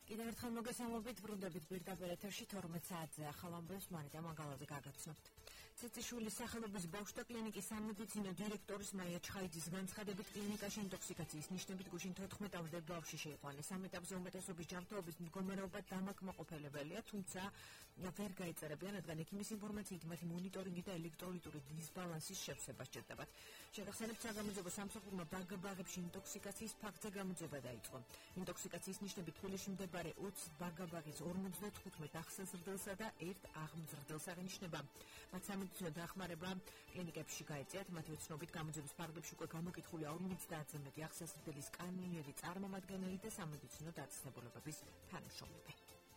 კიდევ ერთხელ მოგესალმებით, ბრუნდებით პირდაპირ ეთერში 12 საათზე ახალ ამბებს მარიტა მანგალაძე გაგაცნობთ. ცეციშვილის სახელობის ბავშვთა კლინიკის სამედიცინო დირექტორის მაია ჩხაიძის განცხადებით კლინიკაში ინტოქსიკაციის ნიშნებით გუშინ 14 ბავშვი შეიყვანეს. ამ ეტაპზე უმეტესობის ჯანმრთელობის მდგომარეობა დამაკმაყოფილებელია, თუმცა ვერ გაიწერებიან, რადგან ექიმის ინფორმაციით მათი მონიტორინგი და ელექტროლიტური დისბალანსის შევსება სჭირდებათ. შეგახსენებთ, საგამოძიებო სამსახურმა ბაგაბაღებში ინტოქსიკაციის ფაქტზე გამოძიება დაიწყო. ინტოქსიკაციის ნიშნები თბილისში მდებარე 20 ბაგაბაღის 55 ახსაზრდელსა და 1 აღმზრდელს აღინიშნება. მათ სამედიცინო დახმარება კლინიკებში გაეწიათ. მათი ცნობით გამოძიების ფარგლებში უკვე გამოკითხულია 50-ზე მეტი ახსაზრდელის კანონიერი წარმომადგენელი და სამედიცინო დაწესებულებების თანამშრომლები.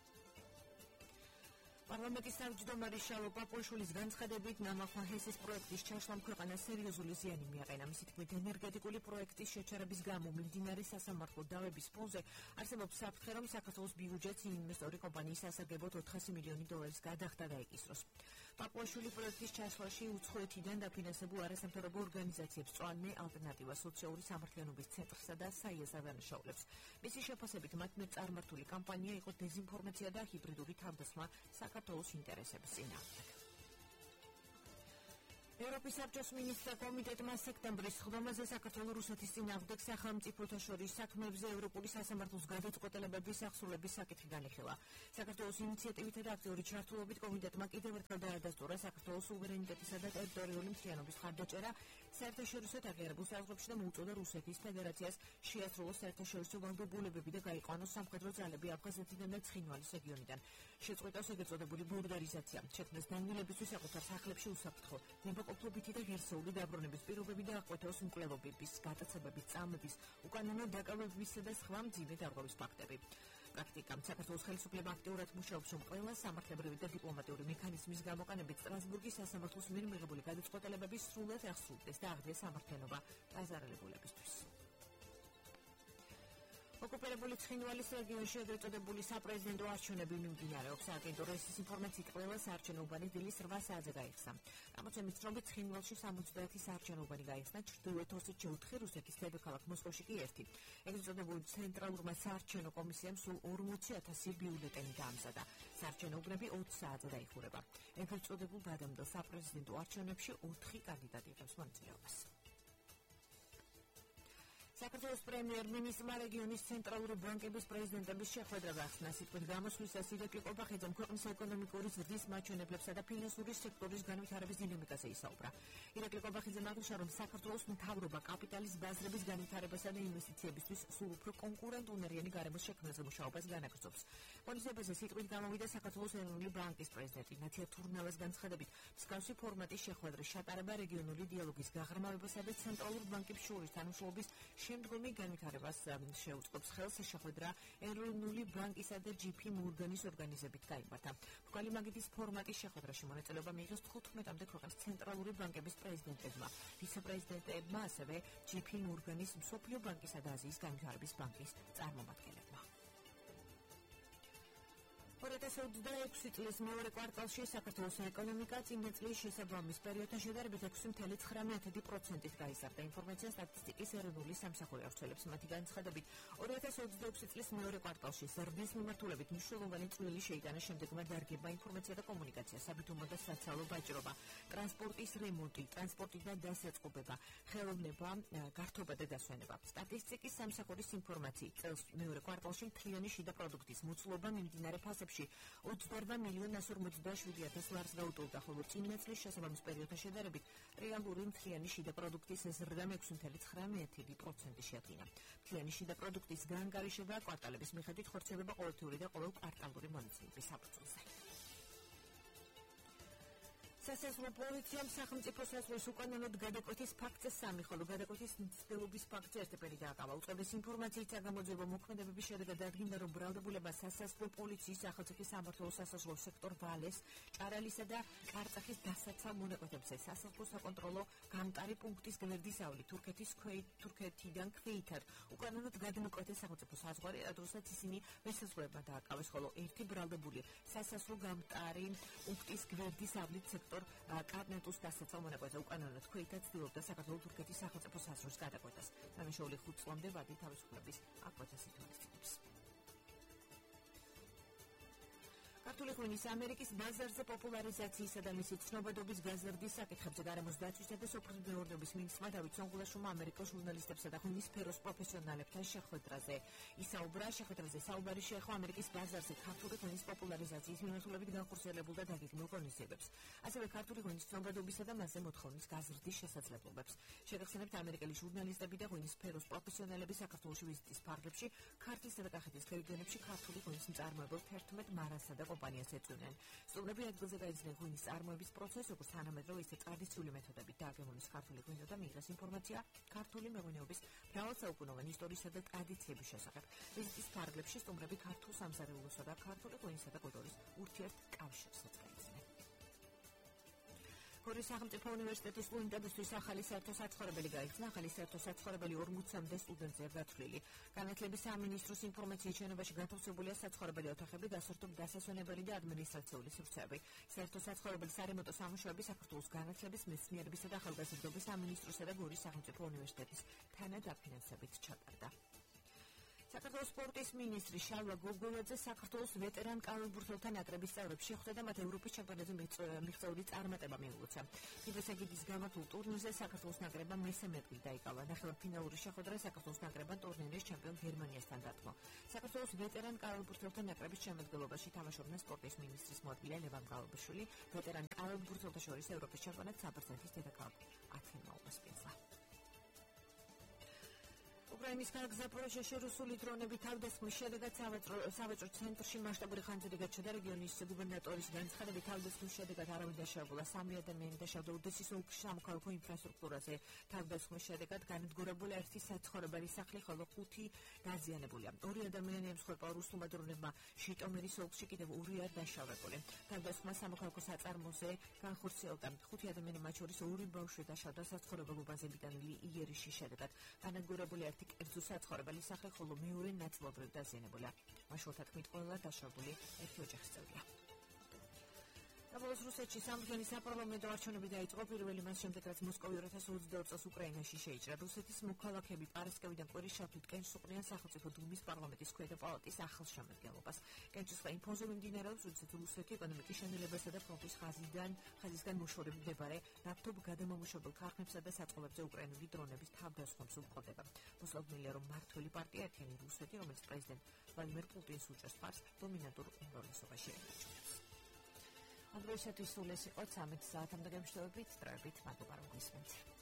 პარლამენტის თავმჯდომარე შალო პაპოიშვილის განცხადებით ნამახვარ ჰესის პროექტის ჩაშლამ ქვეყანას სერიოზული ზიანი მიაყენა. მისი თქმით, ენერგეტიკული პროექტის შეჩერების გამო მიმდინარე სასამართლო დავების ფონზე არსებობს საფრთხე, რომ საქართველოს ბიუჯეტს ინვესტორი კომპანიის ასაგებოდ 400 მილიონი დოლარის გადახდა დაეკისროს. პაპოიშვილი პროექტის ჩაშლაში უცხოეთიდან დაფინანსებულ არასამთავრობო ორგანიზაციებს წვანე ალტერნატივა სოციალური სამართლიანობის ცენტრსა და საიას ადანაშაულებს. მისი შეფასებით, მათმე წარმართული კამპანია იყო დეზინფორმაცია და ჰიბრიდული თავდასხმა საქართველოს ინტერესების წინააღმდეგ. ევროპის საბჭოს მინისტრთა კომიტეტმა სექტემბრის სხდომაზე საქართველოს-რუსეთის წინააღმდეგ სახელმწიფოთა შორის საქმეებზე ევროპული სასამართლოს გადაწყვეტილებების აღსრულების საკითხი განიხილა. საქართველოს ინიციატივითა და აქტიური ჩართულობით კომიტეტმა კიდევ ერთხელ დაადასტურა საქართველოს სუვერენიტეტისა და ტერიტორიული მთლიანობის მხარდაჭერა საერთაშორისო აღიარებულ საზღვრებში და მოუწოდა რუსეთის ფედერაციას შეასრულოს საერთაშორისო ვალდებულებები და გაიყვანოს სამხედრო ძალები აფხაზეთიდან და ცხინვალის რეგიონიდან. შეწყვიტოს ეგრეთ წოდებული ბურგარიზაცია, შექმნეს დანიელებისთვის საკუთარ სახლებში უსაფრთხო ყოფილობითი და ღირსეული დაბრუნების პირობები და აღკვეთოს მკვლელობების, გატაცებების, წამების, უკანონო დაკავებებისა და სხვა მძიმე დარღვევის ფაქტები. პრაქტიკამ საქართველოს ხელისუფლება აქტიურად მუშაობს, რომ ყველა სამართლებრივი და დიპლომატიური მექანიზმის გამოყენებით სტრასბურგის სასამართლოს მიერ მიღებული გადაწყვეტილებები სრულად აღსრულდეს და აღდგეს სამართლიანობა დაზარალებულებისთვის. ოკუპირებული ცხინვალის რეგიონში ეგრეთ წოდებული საპრეზიდენტო არჩევნები მიმდინარეობს. აგენტურის ინფორმაციით ყველა საარჩევნო უბანი დილის 8 საათზე გაიხსნა. გამოცემის ცნობით ცხინვალში 71 საარჩევნო უბანი გაიხსნა, ჩრდილოეთ ოსეთში 4, რუსეთის დედაქალაქ მოსკოვში კი 1. ეგრეთ წოდებული ცენტრალურმა საარჩევნო კომისიამ სულ 40,000 ბიულეტენი დაამზადა. საარჩევნო უბნები 20 საათზე დაიხურება. ეგრეთ წოდებულ გადამდელ საპრეზიდენტო არჩევნებში 4 კანდიდატი იღებს მონაწილეობას. საქართველოს პრემიერ-მინისტრმა რეგიონის ცენტრალური ბანკების პრეზიდენტების შეხვედრა გახსნა. სიტყვით გამოსვლისას ირაკლი ყობახიძემ ქვეყნის ეკონომიკური ზრდის მაჩვენებლებსა და ფინანსური სექტორის განვითარების დინამიკაზე ისაუბრა. ირაკლი ყობახიძემ აღნიშნა, რომ საქართველოს მთავრობა კაპიტალის ბაზრების განვითარებასა და ინვესტიციებისთვის სულ უფრო კონკურენტუნარიანი გარემოს შექმნაზე მუშაობას განაგრძობს. ღონისძიებაზე სიტყვით გამოვიდა საქართველოს ეროვნული ბანკის პრეზიდენტი ნათია თურნავას განცხადებით, მსგავსი ფორმატის შეხვედრის ჩატარება რეგიონული დიალოგის გაღრმავებასა და ცენტრალურ ბანკებს შორის თანამშრომლობის შემდგომი განვითარებას შეუწყობს. ხელს შეხვედრა ეროვნული ბანკისა და JP Morgan-ის ორგანიზებით გაიმართა. ბრკალი მაგიდის ფორმატის შეხვედრაში მონაწილეობა მიიღეს 15-მდე ქვეყნის ცენტრალური ბანკების პრეზიდენტებმა, ვიცე-პრეზიდენტებმა, ასევე JP Morgan-ის მსოფლიო ბანკისა და აზიის განვითარების ბანკის წარმომადგენლებმა. 2026 წლის მეორე კვარტალში საქართველოს ეკონომიკა წინა წლის შესაბამის პერიოდთან შედარებით 6.9%-ით გაიზარდა. ინფორმაცია სტატისტიკის ეროვნული სამსახური ავრცელებს. მათი განცხადებით, 2026 წლის მეორე კვარტალში ზრდის მიმართულებით მნიშვნელოვანი წვლილი შეიტანა შემდეგმა დარგებმა: ინფორმაცია და კომუნიკაცია, საბითუმო და საცალო ვაჭრობა, ტრანსპორტის რემონტი, ტრანსპორტი და დასაწყობება, ხელოვნება, გართობა და დასვენება. სტატისტიკის სამსახურის ინფორმაციით, წელს მეორე კვარტალში მთლიანი შიდა პროდუქტის მოცულობა მიმდინარე ფასებში 28,147,000 ლარს გაუტოლდა, ხოლო წინა წლის შესაბამის პერიოდთან შედარებით რეალური მთლიანი შიდა პროდუქტის ზრდა 6.9% შეადგინა. მთლიანი შიდა პროდუქტის გაანგარიშება კვარტალების მიხედვით ხორციელდება ყოველთვიური და ყოველკვარტალური მონაცემების საფუძველზე. სასაზღვრო პოლიციამ სახელმწიფო საზღვრის უკანონოდ გადაკვეთის ფაქტზე 3, ხოლო გადაკვეთის მცდელობის ფაქტზე 1 ფერი დააკავა. უწყების ინფორმაციით საგამოძიებო მოქმედებების შედეგად დადგინდა, რომ ბრალდებულება სასაზღვრო პოლიციის სახელმწიფო სამმართველო სასაზღვრო სექტორ ვალეს, ჭარალისა და კარწახის დასაცავ მონაკვეთებზე სასაზღვრო საკონტროლო გამტარი პუნქტის გვერდისავალი თურქეთიდან ქვეითად უკანონოდ გადმოკვეთეს სახელმწიფო საზღვარი, როდესაც ისინი მესაზღვრეებმა დააკავეს, ხოლო ერთი ბრალდებული სასაზღვრო გამტარი პუნქტის გვერდისავლით სექტორ კარტნეტუს დასაცავ მონაკვეთზე უკანონოდ ქვეითად ცდილობდა საქართველოს-თურქეთის სახელმწიფო საზღვრის გადაკვეთას. დამუშავებული 5 წლამდე ვადი თავისუფლების აღკვეთას ითვალისწინებს. ქართული ღვინის ამერიკის ბაზარზე პოპულარიზაციისა და მისი ცნობადობის გაზრდის საკითხებზე გარემოს დაცვისა და სოფლის მეურნეობის მინისტრმა დავით სონგულაშვილმა ამერიკოს ჟურნალისტებსა და ღვინის სფეროს პროფესიონალებთან შეხვედრაზე შეხვედრაზე საუბარი შეეხო ამერიკის ბაზარზე ქართული ღვინის პოპულარიზაციის მიმართულებით განხორციელებულ და დაგეგმილ ღონისძიებებს, ასევე ქართული ღვინის ცნობადობისა და მასზე მოთხოვნის გაზრდის შესაძლებლობებს. შეგახსენებთ, ამერიკელი ჟურნალისტები და ღვინის სფეროს პროფესიონალები საქართველოში ვიზიტის ფარგლებში ქართლისა და კახეთის რეგიონებში ქართული ღვინის მწარმოებელ 11 მარასა და კომპანიას ეწვნენ. სტუმრები ადგილზე გაიძინენ ღვინის წარმოების პროცესს, როგორც თანამედროვე, ისე ტრადიციული მეთოდებით დააგემონეს ქართული ღვინო და მიიღეს ინფორმაცია ქართული მეღვინეობის მრავალსაუკუნოვანი ისტორიისა და ტრადიციების შესახებ. ვიზიტის ფარგლებში სტუმრები ქართულ სამზარეულოსა და ქართული ღვინისა და კულტურის ურთიერთკავშირსაც გაიძინენ. გორის სახელმწიფო უნივერსიტეტის სტუდენტებისთვის ახალი საერთო საცხოვრებელი გაიხსნა. ახალი საერთო საცხოვრებელი 40-მდე სტუდენტზეა გათვლილი. განათლების სამინისტროს ინფორმაციით შენობაში განთავსებულია საცხოვრებელი ოთახები, დასასვენებელი და ადმინისტრაციული სივრცეები. საერთო საცხოვრებელის სარემონტო სამუშაოები საქართველოს განათლების, მეცნიერებისა და ახალგაზრდობის სამინისტროსა და გორის სახელმწიფო უნივერსიტეტის თანადაფინანსებით ჩატარდა. საქართველოს სპორტის მინისტრი შალვა გოგოლაძე საქართველოს ვეტერან კალათბურთელთა ნაკრების წევრებს შეხვდა და მათ ევროპის ჩემპიონატზე მიღწეული წარმატება მიულოცა. ფიბესაგიდის გამართულ ტურნირზე საქართველოს ნაკრებმა მესამე ადგილი დაიკავა. ნახევარფინალური შეხვედრა საქართველოს ნაკრებმა ტურნირის ჩემპიონ გერმანიასთან დათმო. საქართველოს ვეტერან კალათბურთელთა ნაკრების შემადგენლობაში თამაშობდნენ სპორტის ministris მოადგილე ლევან გალაბაშვილი, ვეტერან კალათბურთელთა შორის ევროპის ჩემპიონატს საბერძნეთის დედაქალაქ ათენა უმასპინძლა. უკრაინის ქალაქ ზაპოროჟიეში რუსული დრონები თავდასხმის შედეგად სავაჭრო ცენტრში მასშტაბური ხანძრი გაჩნდა. რეგიონის გუბერნატორის განცხადებით, თავდასხმის შედეგად არავინ დაშავებულა, 3 ადამიანი დაშავდა. ოდესის ოლქში სამოქალაქო ინფრასტრუქტურაზე თავდასხმის შედეგად განადგურებული 1 საცხოვრებელი სახლი, ხოლო 5 დაზიანებულია. 2 ადამიანი ემსხვერპლა რუსულმა დრონებმა. ჟიტომირის ოლქში კიდევ 2 არ დაშავებული. თავდასხმა სამოქალაქო საწარმოზე განხორციელდა. 5 ადამიანი, მათ შორის 2 ბავშვი დაშავდა საცხოვრებელ უბანზე იერიშის შედეგად. განადგურებული კერძო საცხოვრებელი სახლი, ხოლო მეორე ნაწილობრივ დაზიანებულია. მაშულთა თქმით, ყველა დაშავებული ერთი ოჯახის წევრია. საბოლოოდ რუსეთში სამგზავრო საპარლამენტო არჩევნები დაიწყო. პირველი მას შემდეგ, რაც მოსკოვი 2022 წელს უკრაინაში შეიჭრა. რუსეთის მოქალაქეები პარასკევიდან კვირიშაბთით კენჭს უყრიან სახელმწიფო დუმის პარლამენტის ქვედა პალატის ახალშემადგენლობას. კენჭისყრა იმ ფონზე მიმდინარეობს, როდესაც რუსეთი ეკონომიკის შენელებასა და ფრონტის ხაზისგან მოშორებით მდებარე ნავთობგადამამუშავებელ ქარხნებსა და საწყობებზე უკრაინული დრონების თავდასხმებს უყურდება. მოსალოდნელია, რომ მმართველი პარტია ერთიანი რუსეთი, რომელიც პრეზიდენტ ვლადიმერ პუტინს უჭერს ფარს, დომინანტურ უმრავლესობაში ემორჩილებს. ამ დროისათვის სულ ეს იყო 13 საათამდე გემშვიდობით, დროებით მადლობა რომ გვისმენთ.